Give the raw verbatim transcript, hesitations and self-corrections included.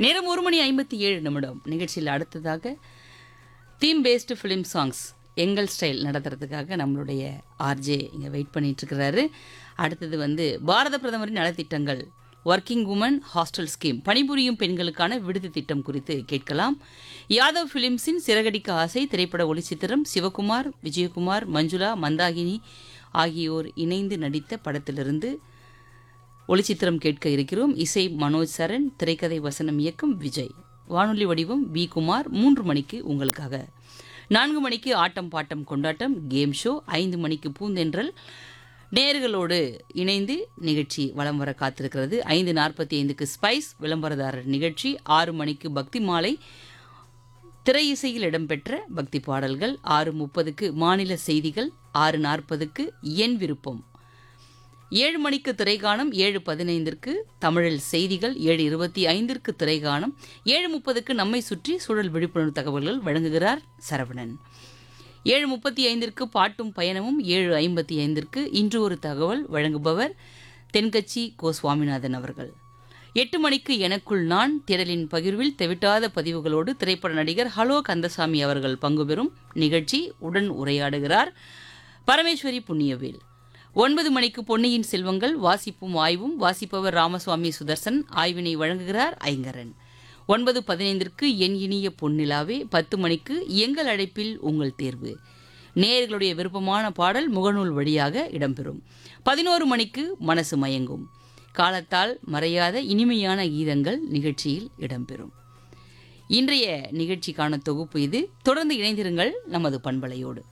நேரம் ஒரு மணி ஐம்பத்தி ஏழு நிமிடம். நிகழ்ச்சியில் அடுத்ததாக தீம் பேஸ்டு ஃபிலிம் சாங்ஸ் எங்கள் ஸ்டைல் நடத்துறதுக்காக நம்மளுடைய ஆர்ஜே இங்கே வெயிட் பண்ணிட்டு இருக்கிறாரு. அடுத்தது வந்து பாரத பிரதமரின் நலத்திட்டங்கள், ஒர்க்கிங் உமன் ஹாஸ்டல் ஸ்கீம், பணிபுரியும் பெண்களுக்கான விடுதி திட்டம் குறித்து கேட்கலாம். யாதவ் ஃபிலிம்ஸின் சிறகடிக்க ஆசை திரைப்பட ஒளிச்சித்திரம், சிவகுமார், விஜயகுமார், மஞ்சுளா, மந்தாகினி ஆகியோர் இணைந்து நடித்த படத்திலிருந்து ஒளிச்சித்திரம் கேட்க இருக்கிறோம். இசை மனோஜ் சரண், திரைக்கதை வசனம் இயக்கம் விஜய், வானொலி வடிவம் வி குமார். மூன்று மணிக்கு உங்களுக்காக. நான்கு மணிக்கு ஆட்டம் பாட்டம் கொண்டாட்டம் கேம் ஷோ. ஐந்து மணிக்கு பூந்தென்றல் நேயர்களோடு இணைந்து நிகழ்ச்சி வலம் வர காத்திருக்கிறது. ஐந்து நாற்பத்தி ஐந்துக்கு ஸ்பைஸ் விளம்பரதாரர் நிகழ்ச்சி. ஆறு மணிக்கு பக்தி மாலை, திரை இசையில் இடம்பெற்ற பக்தி பாடல்கள். ஆறு முப்பதுக்கு மாநில செய்திகள். ஆறு நாற்பதுக்கு என் விருப்பம். ஏழு மணிக்கு திரைகாணம். ஏழு பதினைந்திற்கு தமிழில் செய்திகள். ஏழு இருபத்தி ஐந்திற்கு திரைகாணம். ஏழு முப்பதுக்கு நம்மை சுற்றி சூழல் விழிப்புணர்வு தகவல்கள் வழங்குகிறார் சரவணன். ஏழு முப்பத்தி ஐந்திற்கு பாட்டும் பயணமும். ஏழு ஐம்பத்தி ஐந்திற்கு இன்று ஒரு தகவல் வழங்குபவர் தென்கட்சி கோ சுவாமிநாதன் அவர்கள். எட்டு மணிக்கு எனக்குள் நான், திடலின் பகிர்வில் தெவிட்டாத பதிவுகளோடு திரைப்பட நடிகர் ஹலோ கந்தசாமி அவர்கள் பங்கு பெறும் நிகழ்ச்சி. உடன் உரையாடுகிறார் பரமேஸ்வரி புண்ணியவேல். ஒன்பது மணிக்கு பொன்னியின் செல்வங்கள், வாசிப்பும் ஆய்வும். வாசிப்பவர் ராமசுவாமி சுதர்சன். ஆய்வினை வழங்குகிறார் ஐங்கரன். ஒன்பது பதினைந்திற்கு என் இனிய பொன்னிலாவே. பத்து மணிக்கு எங்கள் அழைப்பில் உங்கள் தேர்வு, நேயர்களுடைய விருப்பமான பாடல் முகநூல் வழியாக இடம்பெறும். பதினோரு மணிக்கு மனசு மயங்கும், காலத்தால் மறையாத இனிமையான கீதங்கள் நிகழ்ச்சியில் இடம்பெறும். இன்றைய நிகழ்ச்சிக்கான தொகுப்பு இது. தொடர்ந்து இணைந்திருங்கள் நமது பண்பலையோடு.